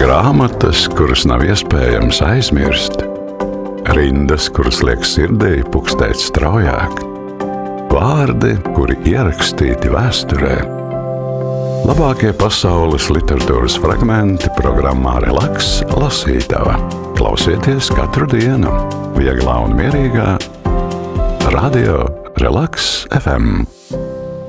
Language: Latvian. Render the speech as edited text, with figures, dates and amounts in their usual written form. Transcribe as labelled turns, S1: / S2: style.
S1: Grāmatas, kuras nav iespējams aizmirst, rindas, kuras liek sirdī pukstēt straujāk, vārdi, kuri ierakstīti vēsturē. Labākie pasaules literatūras fragmenti programmā Relaks lasītava. Klausieties katru dienu, vieglā un mierīgā Radio Relaks FM.